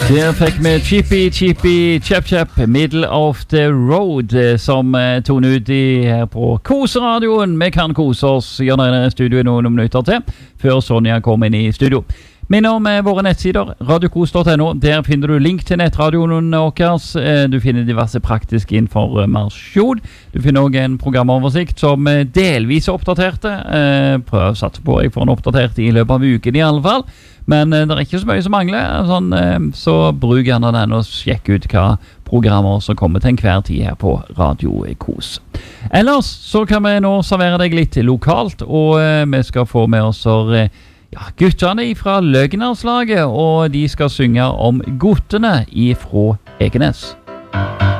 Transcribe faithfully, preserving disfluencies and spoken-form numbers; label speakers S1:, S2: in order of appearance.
S1: Der fikk vi Chippy Chippy Chap Chap Middle of the Road som toner ut i her på Koseradioen. Vi kan kose oss gjennom denne studio noen minutter til før Sonja kommer inn i studio. Minner om våre nettsider, radiokos punktum no. Der finner du link til nettradioen våres. Du finner diverse praktiske informasjon. Du finner også en programoversikt som delvis er oppdaterte. Prøv å satse på jeg får en oppdatert i løpet av uken i alle fall. Men det er ikke så mye som mangler, sånn, så bruk gjerne den og sjekk ut hva programmer som kommer til enhver tid her på Radio Kos. Ellers så kan vi nå servere deg litt lokalt, og vi skal få med oss ja, guttene fra Løgnerslaget, og de skal synge om guttene ifra Ekenes.